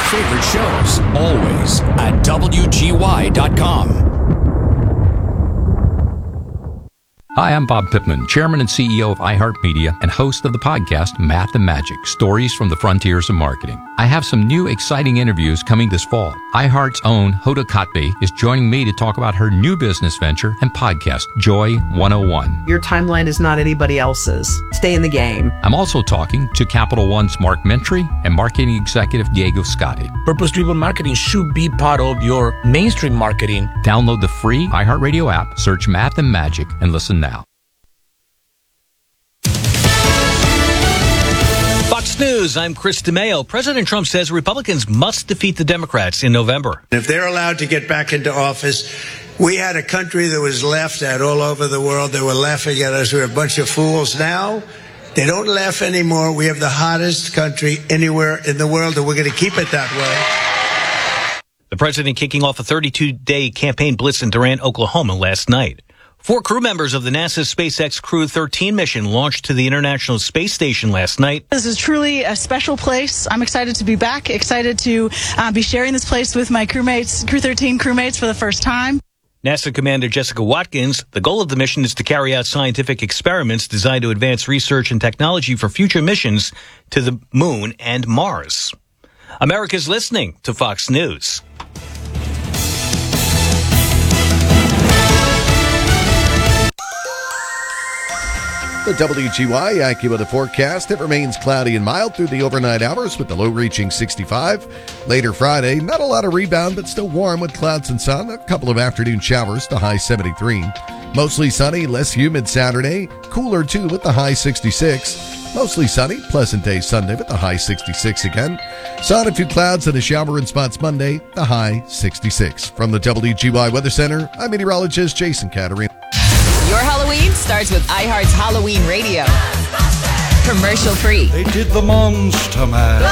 favorite shows, always at WGY.com. Hi, I'm Bob Pittman, Chairman and CEO of iHeartMedia and host of the podcast Math and Magic, Stories from the Frontiers of Marketing. I have some new exciting interviews coming this fall. iHeart's own Hoda Kotb is joining me to talk about her new business venture and podcast, Joy 101. Your timeline is not anybody else's. Stay in the game. I'm also talking to Capital One's Mark Mentry and marketing executive Diego Scotti. Purpose-driven marketing should be part of your mainstream marketing. Download the free iHeartRadio app, search Math and Magic, and listen now. Fox News, I'm Chris DeMeo. President Trump says Republicans must defeat the Democrats in November. If they're allowed to get back into office, we had a country that was laughed at all over the world. They were laughing at us. We're a bunch of fools. Now, they don't laugh anymore. We have the hottest country anywhere in the world, and we're going to keep it that way. The president kicking off a 32-day campaign blitz in Durant, Oklahoma last night. 4 crew members of the NASA SpaceX Crew 13 mission launched to the International Space Station last night. This is truly a special place. I'm excited to be back, excited to be sharing this place with my crewmates, Crew 13 crewmates for the first time. NASA Commander Jessica Watkins, the goal of the mission is to carry out scientific experiments designed to advance research and technology for future missions to the Moon and Mars. America's listening to Fox News. The WGY AccuWeather forecast. It remains cloudy and mild through the overnight hours with the low reaching 65. Later Friday, not a lot of rebound, but still warm with clouds and sun. A couple of afternoon showers, the high 73. Mostly sunny, less humid Saturday. Cooler too with the high 66. Mostly sunny, pleasant day Sunday with the high 66 again. Sun, a few clouds and a shower in spots Monday, the high 66. From the WGY Weather Center, I'm meteorologist Jason Caterina. Your Halloween starts with iHeart's Halloween Radio. Commercial free. They did the Monster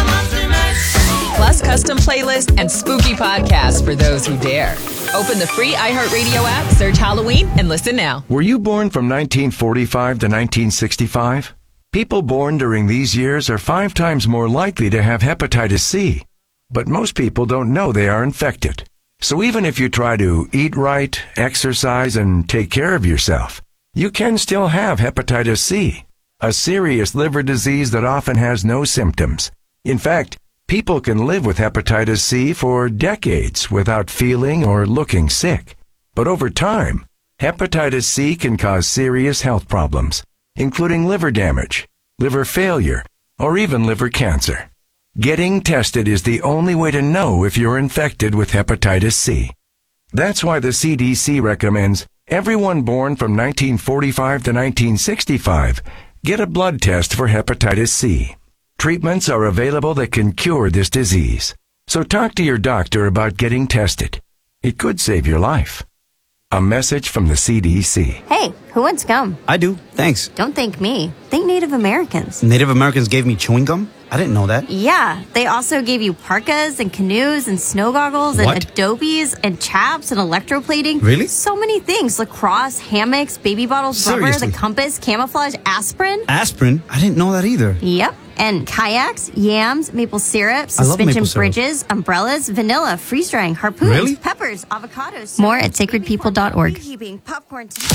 Mash. Plus custom playlists and spooky podcasts for those who dare. Open the free iHeartRadio app, search Halloween, and listen now. Were you born from 1945 to 1965? People born during these years are 5 times more likely to have hepatitis C. But most people don't know they are infected. So even if you try to eat right, exercise, and take care of yourself, you can still have hepatitis C, a serious liver disease that often has no symptoms. In fact, people can live with hepatitis C for decades without feeling or looking sick. But over time, hepatitis C can cause serious health problems, including liver damage, liver failure, or even liver cancer. Getting tested is the only way to know if you're infected with hepatitis C. That's why the CDC recommends everyone born from 1945 to 1965 get a blood test for hepatitis C. Treatments are available that can cure this disease. So talk to your doctor about getting tested. It could save your life. A message from the CDC. Hey, who wants gum? I do, thanks. Don't thank me. Thank Native Americans. Native Americans gave me chewing gum? I didn't know that. Yeah, they also gave you parkas and canoes and snow goggles and adobes and chaps and electroplating. Really? So many things. Lacrosse, hammocks, baby bottles, Seriously? rubber, the compass, camouflage, aspirin. Aspirin? I didn't know that either. Yep. And kayaks, yams, maple syrup, I love suspension maple syrup. bridges, umbrellas, vanilla, freeze drying, harpoons, Really? peppers, avocados. More at sacredpeople.org.